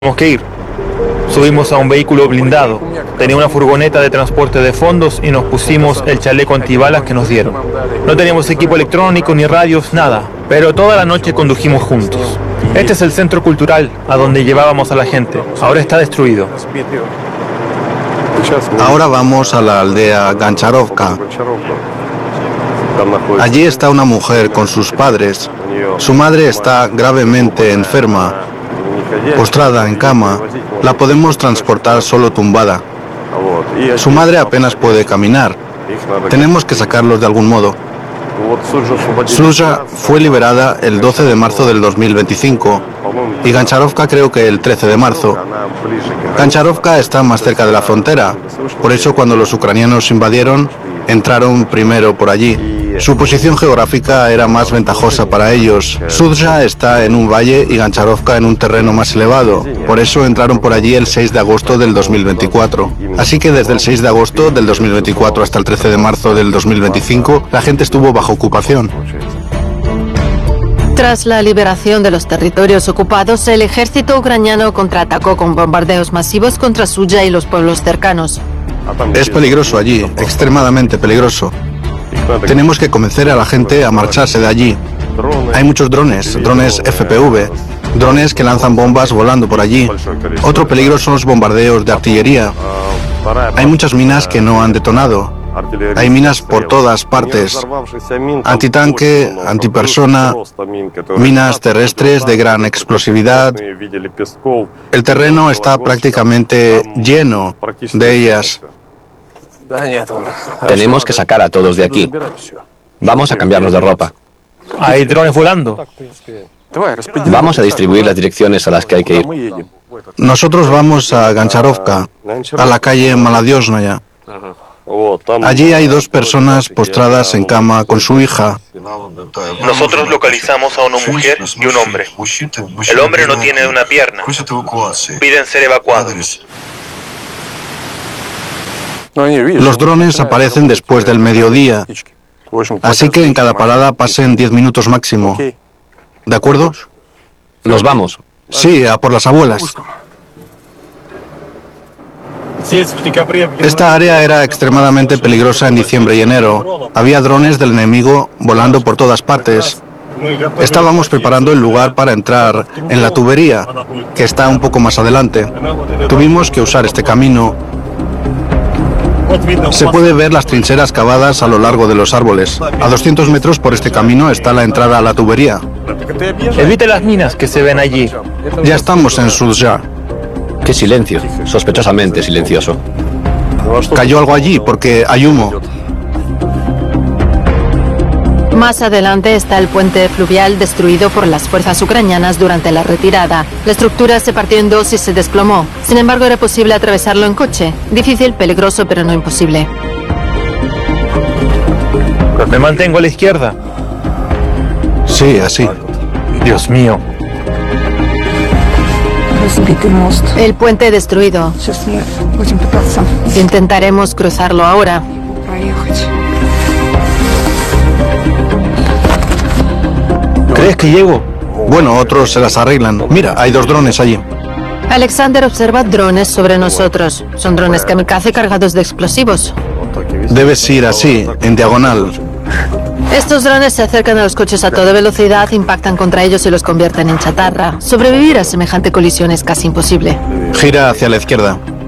Tenemos que ir. Subimos a un vehículo blindado. Tenía una furgoneta de transporte de fondos y nos pusimos el chaleco antibalas que nos dieron. No teníamos equipo electrónico ni radios, nada, pero toda la noche condujimos juntos. Este es el centro cultural a donde llevábamos a la gente. Ahora está destruido. Ahora vamos a la aldea Gancharovka. Allí está una mujer con sus padres. Su madre está gravemente enferma, postrada en cama. La podemos transportar solo tumbada. Su madre apenas puede caminar. Tenemos que sacarlos de algún modo. Sudzha fue liberada el 12 de marzo del 2025 y Gancharovka creo que el 13 de marzo. Gancharovka está más cerca de la frontera, por eso cuando los ucranianos invadieron, entraron primero por allí. Su posición geográfica era más ventajosa para ellos. Sudzha está en un valle y Gancharovka en un terreno más elevado. Por eso entraron por allí el 6 de agosto del 2024. Así que desde el 6 de agosto del 2024 hasta el 13 de marzo del 2025, la gente estuvo bajo ocupación. Tras la liberación de los territorios ocupados, el ejército ucraniano contraatacó con bombardeos masivos contra Sudzha y los pueblos cercanos. Es peligroso allí, extremadamente peligroso. Tenemos que convencer a la gente a marcharse de allí. Hay muchos drones FPV, drones que lanzan bombas volando por allí. Otro peligro son los bombardeos de artillería. Hay muchas minas que no han detonado. Hay minas por todas partes. Antitanque, antipersona, minas terrestres de gran explosividad. El terreno está prácticamente lleno de ellas. Tenemos que sacar a todos de aquí. Vamos a cambiarnos de ropa. Hay drones volando. Vamos a distribuir las direcciones a las que hay que ir. Nosotros vamos a Gancharovka, a la calle Maladiosnaya. Allí hay dos personas postradas en cama con su hija. Nosotros localizamos a una mujer y un hombre. El hombre no tiene una pierna. Piden ser evacuados. Los drones aparecen después del mediodía, así que en cada parada pasen 10 minutos máximo. ¿De acuerdo? Nos vamos. Sí, a por las abuelas. Esta área era extremadamente peligrosa en diciembre y enero. Había drones del enemigo volando por todas partes. Estábamos preparando el lugar para entrar en la tubería, que está un poco más adelante. Tuvimos que usar este camino. Se puede ver las trincheras cavadas a lo largo de los árboles. A 200 metros por este camino está la entrada a la tubería. Evite las minas que se ven allí. Ya estamos en Sudzha. ¡Qué silencio! Sospechosamente silencioso. Cayó algo allí porque hay humo. Más adelante está el puente fluvial destruido por las fuerzas ucranianas durante la retirada. La estructura se partió en dos y se desplomó. Sin embargo, era posible atravesarlo en coche. Difícil, peligroso, pero no imposible. Me mantengo a la izquierda. Sí, así. Dios mío. El puente destruido. Intentaremos cruzarlo ahora. ¿Crees que llego? Bueno, otros se las arreglan. Mira, hay dos drones allí. Alexander observa drones sobre nosotros. Son drones kamikaze cargados de explosivos. Debes ir así, en diagonal. Estos drones se acercan a los coches a toda velocidad, impactan contra ellos y los convierten en chatarra. Sobrevivir a semejante colisión es casi imposible. Gira hacia la izquierda.